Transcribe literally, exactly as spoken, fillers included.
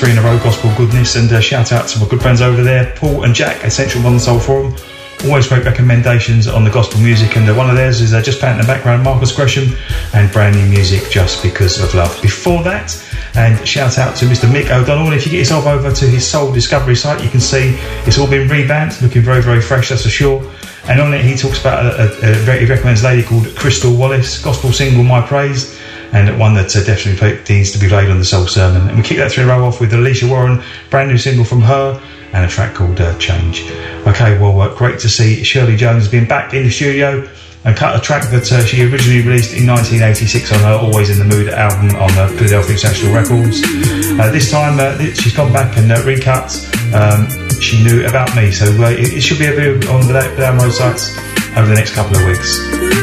three in a row, Gospel Goodness, and uh, shout out to my good friends over there, Paul and Jack, Essential Modern Soul Forum. Always great recommendations on the gospel music, and uh, one of theirs is uh, just found in the background, Marcus Gresham, and brand new music, Just Because of Love. Before that, and shout out to Mister Mick O'Donnell, and if you get yourself over to his Soul Discovery site, you can see it's all been revamped, looking very, very fresh, that's for sure. And on it, he talks about a, a, a he recommends a lady called Crystal Wallace, gospel single My Praise, and one that uh, definitely play, needs to be played on the Soul Sermon. And we kick that three row off with Alicia Warren, brand new single from her, and a track called uh, Change. Okay, well, uh, great to see Shirley Jones being back in the studio and cut a track that uh, she originally released in nineteen eighty-six on her Always in the Mood album on uh, Philadelphia International Records. Uh, this time uh, she's gone back and uh, recut um, She Knew About Me, so uh, it, it should be available on the download sites over the next couple of weeks.